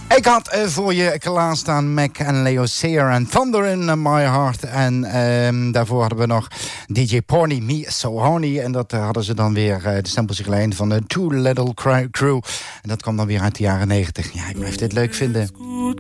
Ik had voor je klaarstaan Mac en Leo Sayer en Thunder in My Heart. En daarvoor hadden we nog DJ Porny, Me So Horny. En dat hadden ze dan weer de stempels geleend van de Two Little Crew. En dat kwam dan weer uit de jaren 90. Ja, ik blijf dit leuk vinden.